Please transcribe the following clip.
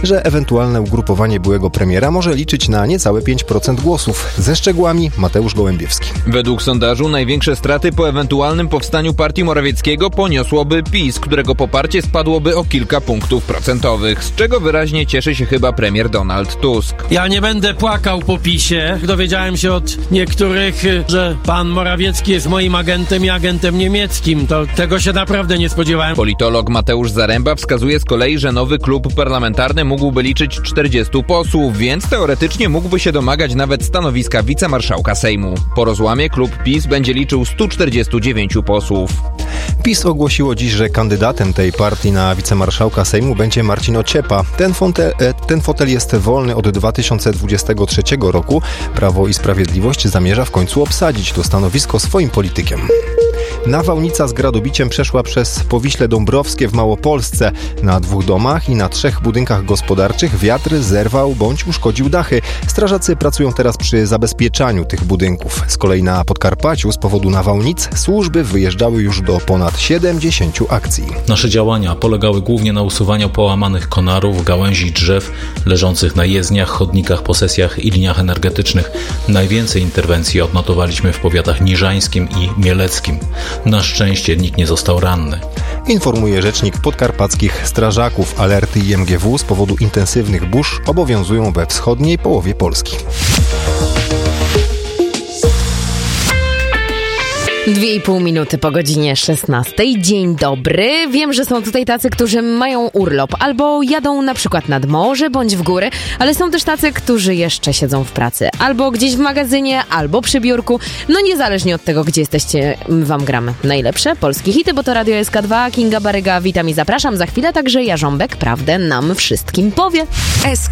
że ewentualne ugrupowanie byłego premiera może liczyć na niecałe 5% głosów. Ze szczegółami Mateusz Gołębiewski. Według sondażu największe straty po ewentualnym powstaniu partii Morawieckiego poniosłoby PiS, którego poparcie spadłoby o kilka punktów procentowych, z czego wyraźnie cieszy się chyba premier Donald Tusk. Ja nie będę płakał po PiS-ie. Dowiedziałem się od niektórych, że pan Morawiecki jest moim agentem i agentem niemieckim. To tego się naprawdę nie spodziewałem. Politolog Mateusz Zaręba wskazuje z kolei, że nowy klub parlamentarny mógłby liczyć 40 posłów, więc teoretycznie mógłby się domagać nawet stanowiska wicemarszałka Sejmu. Po rozłamie klub PiS będzie liczył 149 posłów. PiS ogłosiło dziś, że kandydatem tej partii na wicemarszałka Sejmu będzie Marcin Ociepa. Ten fotel jest wolny od 2023 roku. Prawo i Sprawiedliwość zamierza w końcu obsadzić to stanowisko swoim politykiem. Nawałnica z gradobiciem przeszła przez Powiśle Dąbrowskie w Małopolsce. Na 2 domach i na 3 budynkach gospodarczych wiatr zerwał bądź uszkodził dachy. Strażacy pracują teraz przy zabezpieczaniu tych budynków. Z kolei na Podkarpaciu z powodu nawałnic służby wyjeżdżały już do ponad 70 akcji. Nasze działania polegały głównie na usuwaniu połamanych konarów, gałęzi drzew leżących na jezdniach, chodnikach, posesjach i liniach energetycznych. Najwięcej interwencji odnotowaliśmy w powiatach niżańskim i mieleckim. Na szczęście nikt nie został ranny. Informuje rzecznik podkarpackich strażaków. Alerty IMGW z powodu intensywnych burz obowiązują we wschodniej połowie Polski. 2,5 minuty po godzinie 16. Dzień dobry. Wiem, że są tutaj tacy, którzy mają urlop albo jadą na przykład nad morze bądź w góry, ale są też tacy, którzy jeszcze siedzą w pracy. Albo gdzieś w magazynie, albo przy biurku. No niezależnie od tego, gdzie jesteście, wam gramy najlepsze polskie hity, bo to Radio SK2, Kinga Baryga, witam i zapraszam. Za chwilę także Jarząbek prawdę nam wszystkim powie. SK